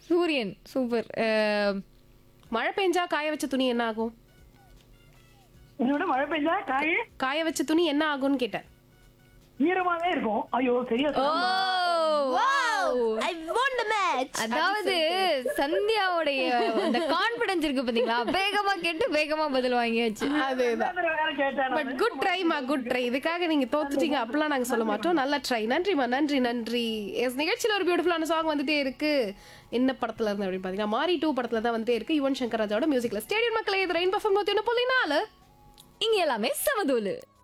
சூரியன். சூப்பர். மழை பெஞ்சா காய வச்ச துணி என்ன ஆகும்? என்னோட மழை பெஞ்சா காய வச்ச துணி என்ன ஆகும்னு கேட்டேன். ஈரமாவே இருக்கும். ஐயோ சரியா ஓ சொன்னீங்க. I won the match. அதாவது சந்தியாவுடைய அந்த கான்ஃபிடன்ஸ் இருக்கு பாத்தீங்களா, வேகமா கேட்டு வேகமா பதில் வாங்கியாச்சு. அதேதான். வேற கேட்டேன் பட் குட் ட்ரைமா, குட் ட்ரை. இதுக்காக நீங்க தோத்துட்டீங்க அப்படிலாம் நாங்க சொல்ல மாட்டோம். நல்ல ட்ரை. நன்றிமா, நன்றி நன்றி. எஸ், நிகழ்ச்சியில் ஒரு பியூட்டிஃபுல்லான சாங் வந்துட்டே இருக்கு. என்ன படத்துல இருந்து அப்படின்னு பாத்தீங்கன்னா மாரி 2 படத்துல தான் வந்துட்டே இருக்கு. யுவன் சங்கர் ராஜாவோட மியூசிக்ல. ஸ்டேடியம் மக்களே, இது ரெயின் பர்ஃபார்ம் 101.4. இங்க எல்லாமே சமதூளு.